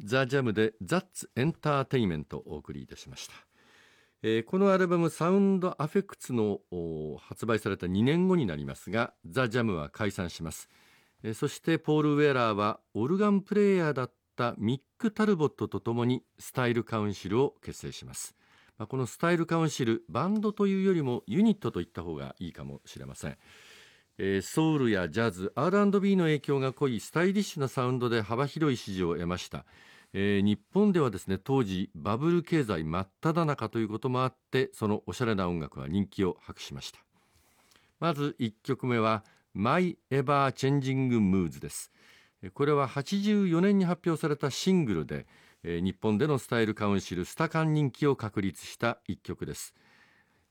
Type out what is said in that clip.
ザ・ジャムでザッツ・エンターテイメントをお送りいたしました。このアルバムサウンドアフェクツの発売された2年後になりますが、ザ・ジャムは解散します。そしてポール・ウェラーはオルガンプレイヤーだったミック・タルボットとともにスタイルカウンシルを結成します。このスタイルカウンシル、バンドというよりもユニットと言った方がいいかもしれません。ソウルやジャズ、R&B の影響が濃いスタイリッシュなサウンドで幅広い支持を得ました。日本ではですね、当時バブル経済真っ只中ということもあって、そのおしゃれな音楽は人気を博しました。まず1曲目は My Ever Changing Moods です。これは84年に発表されたシングルで、日本でのスタイルカウンシルスタカン人気を確立した1曲です。